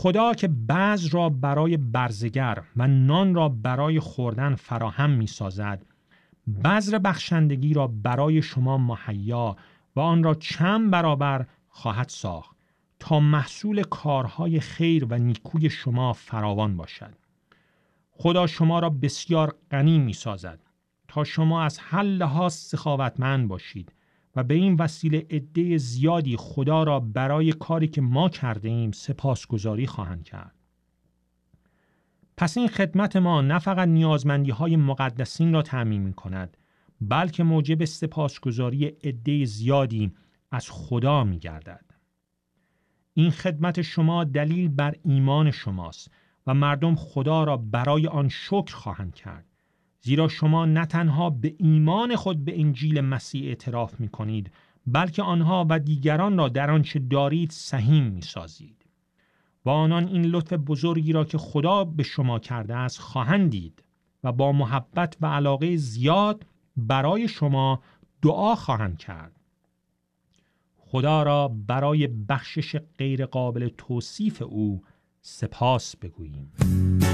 خدا که بذر را برای برزگر و نان را برای خوردن فراهم می سازد، بذر بخشندگی را برای شما مهیا و آن را چند برابر خواهد ساخت تا محصول کارهای خیر و نیکوی شما فراوان باشد. خدا شما را بسیار غنی می سازد تا شما از هر لحاظ سخاوتمند باشید و به این وسیله عده زیادی خدا را برای کاری که ما کرده ایم سپاسگزاری خواهند کرد. پس این خدمت ما نه فقط نیازمندی های مقدسین را تأمین می کند، بلکه موجب سپاسگزاری عده زیادی از خدا می گردد. این خدمت شما دلیل بر ایمان شماست و مردم خدا را برای آن شکر خواهند کرد، زیرا شما نه تنها به ایمان خود به انجیل مسیح اعتراف می کنید، بلکه آنها و دیگران را در آنچه دارید سهیم می سازید. و آنان این لطف بزرگی را که خدا به شما کرده است خواهند دید و با محبت و علاقه زیاد برای شما دعا خواهند کرد. خدا را برای بخشش غیر قابل توصیف او سپاس بگوییم.